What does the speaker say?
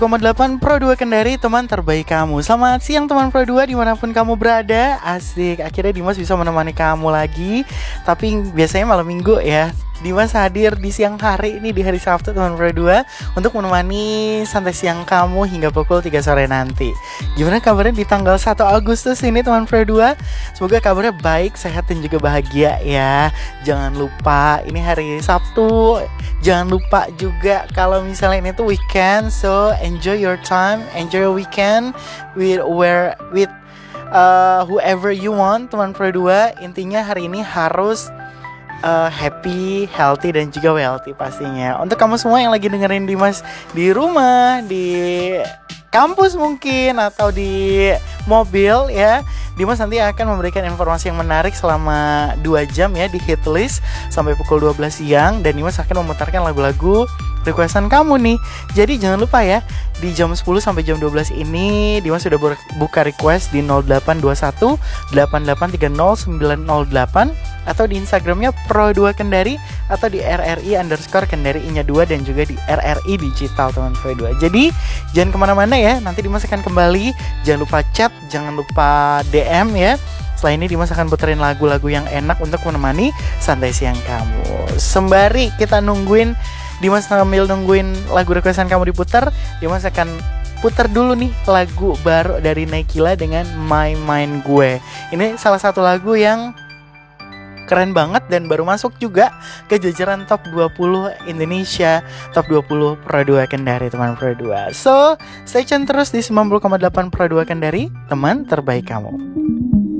8 Pro 2 Kendari, teman terbaik kamu. Selamat siang teman Pro 2 dimanapun kamu berada. Asik, akhirnya Dimas bisa menemani kamu lagi. Tapi biasanya malam minggu ya. Dimas hadir di siang hari ini, di hari Sabtu teman Pro 2, untuk menemani santai siang kamu hingga pukul 3 sore nanti. Gimana kabarnya di tanggal 1 Agustus ini teman Pro 2? Semoga kabarnya baik, sehat dan juga bahagia ya. Jangan lupa ini hari Sabtu. Jangan lupa juga kalau misalnya ini tuh weekend, so enjoy your time, enjoy your weekend with whoever you want teman Pro 2. Intinya hari ini harus happy, healthy dan juga wealthy pastinya. Untuk kamu semua yang lagi dengerin Dimas di rumah, di kampus mungkin, atau di mobil ya, Dimas nanti akan memberikan informasi yang menarik selama 2 jam ya di Hitlist sampai pukul 12 siang. Dan Dimas akan memutarkan lagu-lagu requestan kamu nih. Jadi jangan lupa ya, di jam 10 sampai jam 12 ini Dimas sudah buka request di 0821 8830 908 atau di Instagramnya Pro2 Kendari, atau di RRI_Kendari I-nya 2, dan juga di RRI Digital teman Pro 2. Jadi jangan kemana-mana ya, nanti Dimas akan kembali. Jangan lupa chat, jangan lupa DM ya. Setelah ini Dimas akan puterin lagu-lagu yang enak untuk menemani santai siang kamu. Sembari kita nungguin Dimas, sambil nungguin lagu requestan kamu diputar, Dimas akan putar dulu nih lagu baru dari Naikila dengan My Mind Gue. Ini salah satu lagu yang keren banget dan baru masuk juga ke jajaran top 20 Indonesia, top 20 Pro 2 Kendari teman Pro 2. So, stay tune terus di 90,8 Pro 2 Kendari, teman terbaik kamu.